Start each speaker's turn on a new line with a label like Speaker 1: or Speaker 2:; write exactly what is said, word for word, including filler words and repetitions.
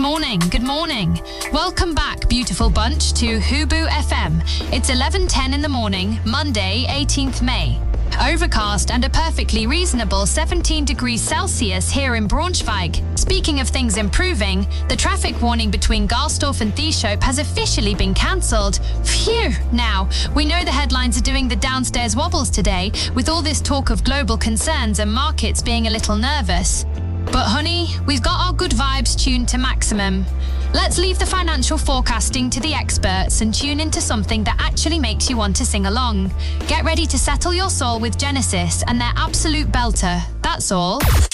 Speaker 1: morning, good morning. Welcome back, beautiful bunch, to Hubu F M. It's eleven ten in the morning, Monday, eighteenth May. Overcast and a perfectly reasonable seventeen degrees Celsius here in Braunschweig. Speaking of things improving, the traffic warning between Garsdorf and Thieshope has officially been cancelled. Phew! Now, we know the headlines are doing the downstairs wobbles today, with all this talk of global concerns and markets being a little nervous. But honey, we've got our good vibes tuned to maximum. Let's leave the financial forecasting to the experts and tune into something that actually makes you want to sing along. Get ready to settle your soul with Genesis and their absolute belter. That's all.